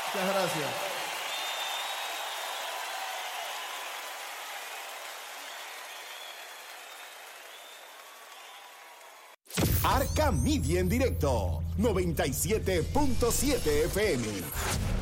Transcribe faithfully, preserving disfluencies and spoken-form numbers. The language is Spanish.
Muchas gracias. Arca Media en directo, noventa y siete punto siete F M.